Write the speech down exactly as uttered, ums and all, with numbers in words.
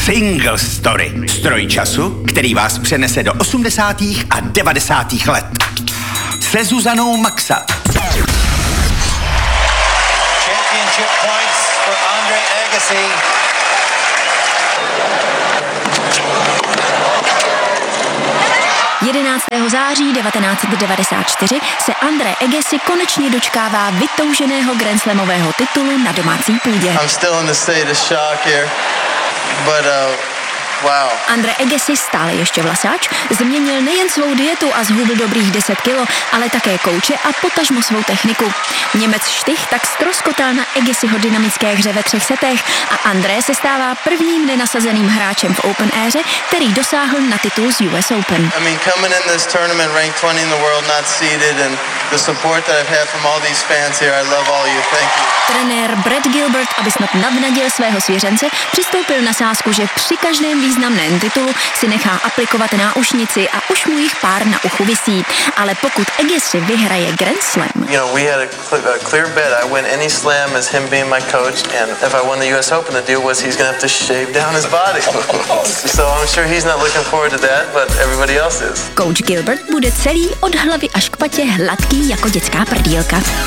Single Story. Stroj času, který vás přenese do osmdesátých a devadesátých let. Se Zuzanou Maxa. Championship points for Andre Agassi. jedenáctého září devatenáct set devadesát čtyři se Andre Agassi konečně dočkává vytouženého grandslamového titulu na domácí půdě. I'm still in the state of shock here, but uh, wow. Andre Agassi, stále ještě vlasáč, změnil nejen svou dietu a zhubl dobrých deset kilo, ale také kouče a potažmo svou techniku. Němec Štych tak ztroskotal na Agassiho dynamické hře ve třech setech a André se stává prvním nenasazeným hráčem v Open éře, který dosáhl na titul z U S Open. I mean, coming in this tournament ranked twentieth in the world, not seeded, and the support that I've had from all these fans here, I love all you. Thank you. Trenér Brad Gilbert, aby snad navnadil svého svěřence, přistoupil na sázku, že při každém významném titulu si nechá aplikovat náušnici a už mu jich pár na uchu visí. Ale pokud Agassi vyhraje Grand Slam, You know, we had a, cl- a clear bet. I win any slam as him being my coach, and if I won the U S Open, the deal was he's going to have to shave down his body. So I'm sure he's not looking forward to that, but everybody else is. coach Gilbert bude celý od hlavy až k patě hladký jako dětská prdýlka.